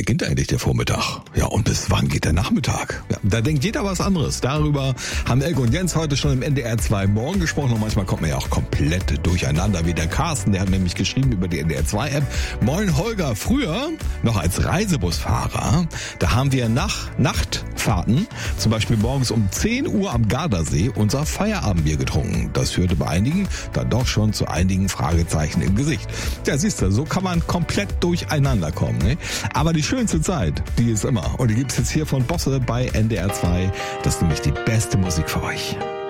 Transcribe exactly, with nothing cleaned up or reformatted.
beginnt eigentlich der Vormittag? Ja, und bis wann geht der Nachmittag? Ja, da denkt jeder was anderes. Darüber haben Elke und Jens heute schon im N D R zwei Morgen gesprochen und manchmal kommt man ja auch komplett durcheinander, wie der Carsten, der hat nämlich geschrieben über die N D R zwei App. Moin Holger, früher noch als Reisebusfahrer, da haben wir nach Nachtfahrten, zum Beispiel morgens um zehn Uhr am Gardasee, unser Feierabendbier getrunken. Das führte bei einigen dann doch schon zu einigen Fragezeichen im Gesicht. Ja, siehst du, so kann man komplett durcheinander kommen. Ne? Aber die schönste Zeit, die ist immer. Und die gibt's jetzt hier von Bosse bei N D R zwei. Das ist nämlich die beste Musik für euch.